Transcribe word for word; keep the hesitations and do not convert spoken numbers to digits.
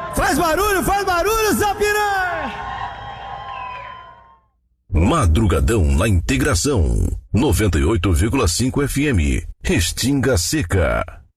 Faz barulho, faz barulho, Zapiranha! Madrugadão na Integração. noventa e oito vírgula cinco F M. Restinga Seca.